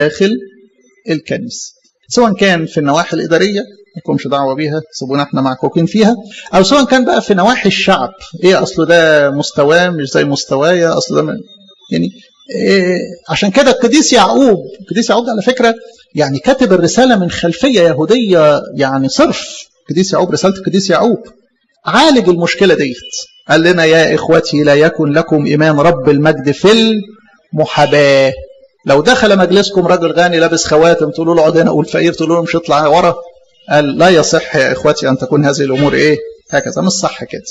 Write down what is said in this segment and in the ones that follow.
داخل الكنيسة، سواء كان في النواحي الإدارية مالكمش دعوة بيها، سيبونا احنا معكوكين فيها، أو سواء كان بقى في نواحي الشعب، إيه أصله ده مستواه مش زي مستوايا، أصله ده يعني إيه. عشان كده القديس يعقوب على فكرة يعني كاتب الرسالة من خلفية يهودية يعني صرف. القديس يعقوب، رسالة القديس يعقوب عالج المشكلة ديت، قال لنا يا إخوتي لا يكن لكم إيمان رب المجد في المحاباة. لو دخل مجلسكم رجل غني لابس خواتم تقولوا له اقعد هنا، والفقير تقولوا له مش اطلع ورا، قال لا يصح يا إخوتي أن تكون هذه الأمور إيه هكذا، مش صح كده.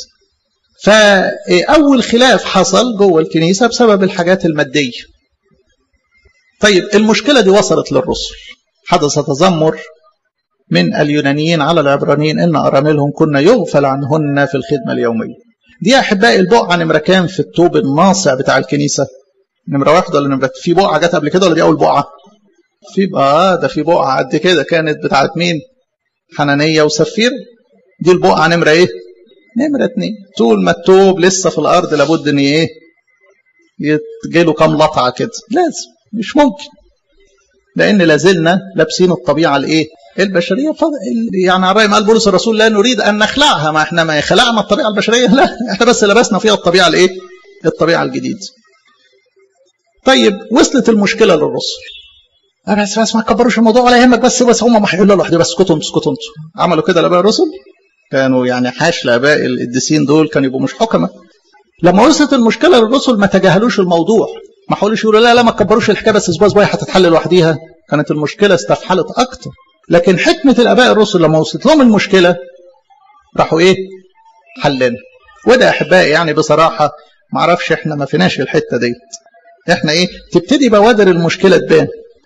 فأول خلاف حصل جوه الكنيسة بسبب الحاجات المادية. طيب المشكلة دي وصلت للرسل، حدث تذمر من اليونانيين على العبرانيين إن أراملهم كنا يغفل عنهن في الخدمة اليومية. دي يا أحبائي البقعة نمرة كام في الطوب الناصع بتاع الكنيسة؟ نمرة واحد ولا نمرة؟ في بقعة جت قبل كده ولا دي أول بقعة؟ ده في بقعة قد كده كانت بتاعت مين؟ حنانية وسفير. دي البقعة نمرة إيه؟ نمرة 2. طول ما الطوب لسه في الأرض لابد إن إيه؟ يتجيله كام لطعة كده، لازم، مش ممكن، لأن لازلنا لابسين الطبيعة الإيه؟ البشرية. يعني على رأي ما قال بولس الرسول لا نريد أن نخلعها، ما إحنا ما خلعنا الطبيعة البشرية، لا إحنا بس لبسنا فيها الطبيعة الإيه؟ الطبيعة الجديدة. طيب وصلت المشكلة للرسل، بس ما تكبروش الموضوع ولا يهمك، بس هم ما هيقولوا لوحده، بس اسكتوا انتوا. عملوا كده الآباء الرسل، كانوا يعني حاش الآباء القديسين دول كانوا يبقوا مش حكمة. لما وصلت المشكلة للرسل ما تجاهلوش الموضوع، ما حاولوش يقولوا لا ما تكبروش الحكاية، بس اسبوع هتتحل لوحديها. كانت المشكلة استفحلت أكتر. لكن حكمة الآباء الرسل لما وصلت لهم المشكلة راحوا إيه؟ حلنا. وده يا أحبائي يعني بصراحة ما اعرفش احنا ما فيناش الحتة ديت. احنا إيه؟ تبتدي بوادر المشكلة تبان،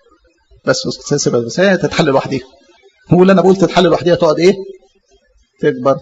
بس هي تتحل لوحديها. هو اللي أنا بقول تتحل لوحديها تقعد إيه؟ تكبر.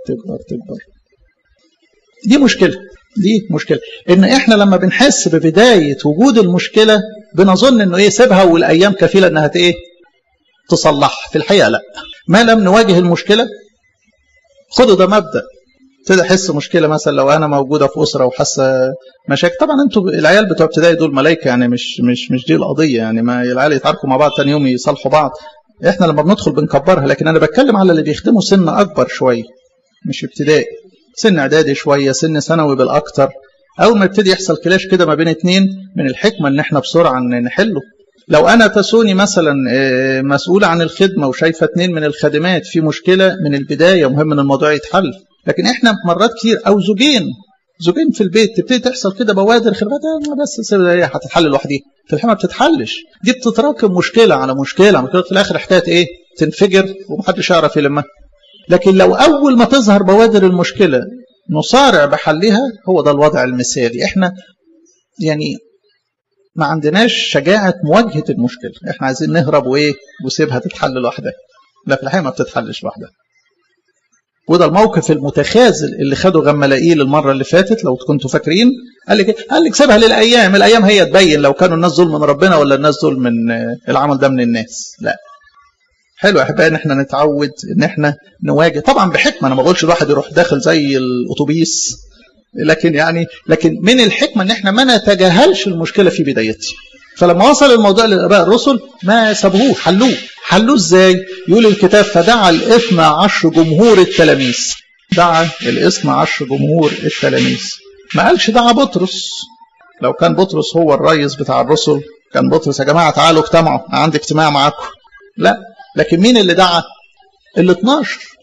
دي مشكلة إن إحنا لما بنحس ببداية وجود المشكلة بنظن إنه إيه سيبها والأيام كفيلة إنها إيه تصلح. في الحقيقة لا، ما لم نواجه المشكلة. خدوا ده مبدأ. ابتدي أحس مشكلة مثلا لو أنا موجودة في أسرة وحاسة مشاكل، طبعا أنتوا العيال بتوع ابتدائي دول ملايكة يعني، مش دي القضية يعني، ما العيال يتعاركوا مع بعض تاني يوم يصالحوا بعض. إحنا لما بندخل بنكبرها، لكن أنا بتكلم على اللي بيخدموا سن أكبر شوية، مش ابتدائي، سن اعدادي شويه، سن ثانوي بالاكثر. اول ما يبتدي يحصل كلاش كده ما بين اتنين، من الحكمه ان احنا بسرعه نحله. لو انا تسوني مثلا مسؤوله عن الخدمه وشايفه اتنين من الخادمات في مشكله من البدايه، مهم ان الموضوع يتحل. لكن احنا مرات كتير او زوجين في البيت تبتدي تحصل كده بوادر خلافات، بس هي هتتحل لوحديها. في الحقيقه ما بتتحلش، دي بتتراكم مشكله على مشكله في الاخر حكايه ايه؟ تنفجر ومحدش يعرف يلمها. لكن لو أول ما تظهر بوادر المشكلة نصارع بحلها، هو ده الوضع المثالي. احنا يعني ما عندناش شجاعة مواجهة المشكلة، احنا عايزين نهرب وإيه وسيبها تتحل لوحدها. لا، في الحقيقة ما بتتحلش لوحدها. وده الموقف المتخاذل اللي خده غملائيل المرة اللي فاتت لو كنتوا فاكرين. قال لك سيبها للأيام، الأيام هي تبين لو كانوا الناس دول من ربنا ولا الناس دول من العمل ده من الناس. لا، حلو يا احبائي ان احنا نتعود ان احنا نواجه، طبعا بحكمه. انا ما بقولش الواحد يروح داخل زي الاتوبيس، لكن من الحكمه ان احنا ما نتجاهلش المشكله في بدايتها. فلما وصل الموضوع للاباء الرسل ما سابوه، حلوه ازاي؟ يقول الكتاب فدعا الاثنى عشر جمهور التلاميذ. دعا الاثنى عشر جمهور التلاميذ، ما قالش دعا بطرس. لو كان بطرس هو الرئيس بتاع الرسل كان بطرس يا جماعه تعالوا اجتمعوا، عندي اجتماع معاكم. لا، لكن مين اللي دعا؟ ال12.